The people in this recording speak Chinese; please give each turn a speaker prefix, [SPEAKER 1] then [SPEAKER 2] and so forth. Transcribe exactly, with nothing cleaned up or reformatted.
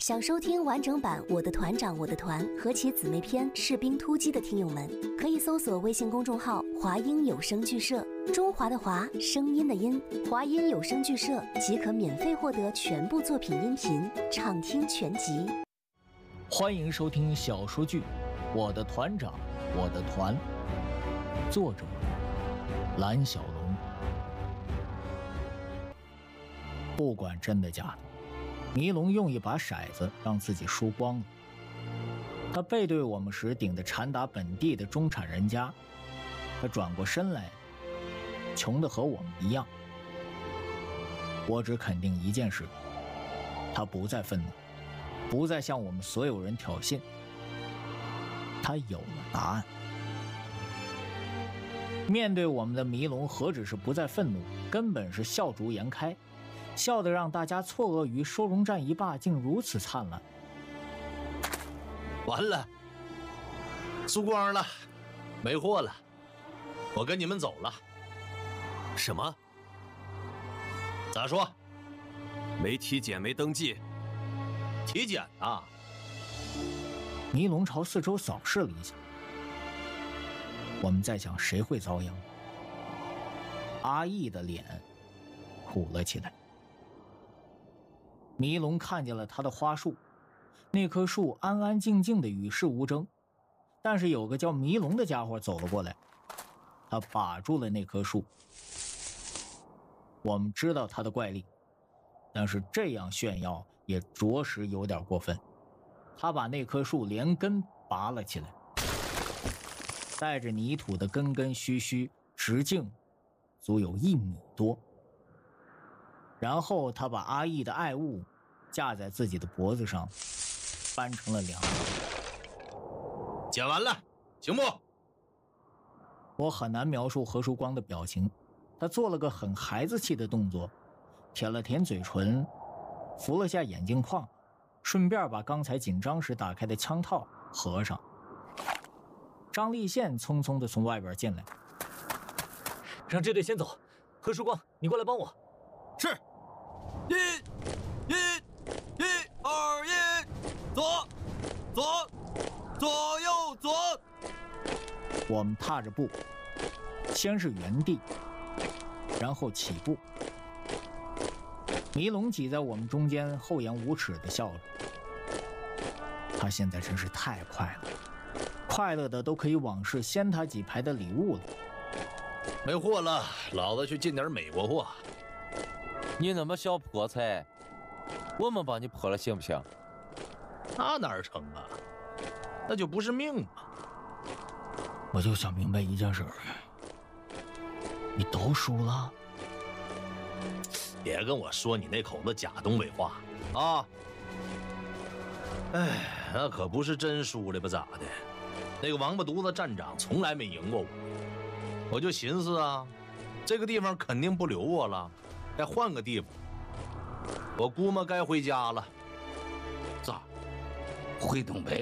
[SPEAKER 1] 想收听完整版《我的团长我的团》和其姊妹篇《士兵突击》的听友们，可以搜索微信公众号“华音有声剧社”，中华的华，声音的音，华音有声剧社即可免费获得全部作品音频，畅听全集。
[SPEAKER 2] 欢迎收听小说剧《我的团长我的团》，作者蓝小龙。不管真的假的，迷龙用一把骰子让自己输光了。他背对我们时顶着禅打本地的中产人家，他转过身来，穷得和我们一样。我只肯定一件事，他不再愤怒，不再向我们所有人挑衅，他有了答案。面对我们的迷龙，何止是不再愤怒，根本是笑逐颜开，笑得让大家错愕于收容战一罢竟如此灿烂。
[SPEAKER 3] 完了，输光了，没货了，我跟你们走了。
[SPEAKER 4] 什么？
[SPEAKER 3] 咋说？
[SPEAKER 4] 没体检，没登记？
[SPEAKER 3] 体检啊！
[SPEAKER 2] 迷龙朝四周扫视了一下，我们在想谁会遭殃。阿义的脸苦了起来。迷龙看见了他的花树，那棵树安安静静的与世无争，但是有个叫迷龙的家伙走了过来，他把住了那棵树。我们知道他的怪力，但是这样炫耀也着实有点过分。他把那棵树连根拔了起来，带着泥土的根根须须，直径足有一米多。然后他把阿义的爱物架在自己的脖子上，搬成了梁。
[SPEAKER 3] 剪完了，行不？
[SPEAKER 2] 我很难描述何书光的表情，他做了个很孩子气的动作，舔了舔嘴唇，扶了下眼镜框，顺便把刚才紧张时打开的枪套合上。张立宪匆匆地从外边进来，
[SPEAKER 5] 让这队先走，何书光，你过来帮我。
[SPEAKER 4] 是。一，一，一，二，一，左，左，左右左。
[SPEAKER 2] 我们踏着步，先是原地，然后起步。迷龙挤在我们中间，厚颜无耻地笑着。他现在真是太快了，快乐的都可以往事先他几排的礼物了。
[SPEAKER 3] 没货了，老子去进点美国货。
[SPEAKER 6] 你那么小破财，我们帮你破了行不行？
[SPEAKER 3] 那哪成啊？那就不是命啊！
[SPEAKER 2] 我就想明白一件事，你都输了。
[SPEAKER 3] 别跟我说你那口子假东北话啊！哎，那可不是真输了吧？咋的？那个王八犊子站长从来没赢过我，我就寻思啊，这个地方肯定不留我了。该换个地方，我估摸该回家了。
[SPEAKER 7] 咋？回东北？